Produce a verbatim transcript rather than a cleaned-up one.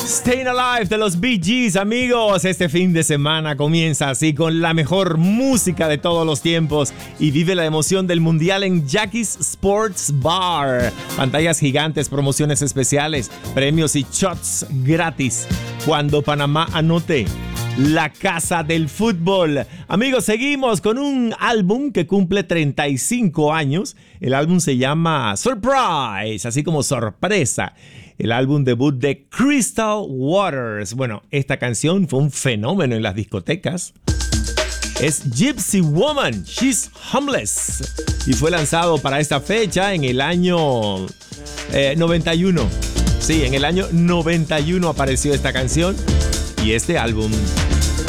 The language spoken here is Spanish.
Staying Alive de los Bee Gees, amigos. Este fin de semana comienza así con la mejor música de todos los tiempos y vive la emoción del mundial en Jackie's Sports Bar. Pantallas gigantes, promociones especiales, premios y shots gratis cuando Panamá anote. La casa del fútbol. Amigos, seguimos con un álbum que cumple treinta y cinco años. El álbum se llama Surprise, así como sorpresa. El álbum debut de Crystal Waters. Bueno, esta canción fue un fenómeno en las discotecas. Es Gypsy Woman, She's Homeless. Y fue lanzado para esta fecha en el año eh, noventa y uno. Sí, en el año noventa y uno apareció esta canción y este álbum.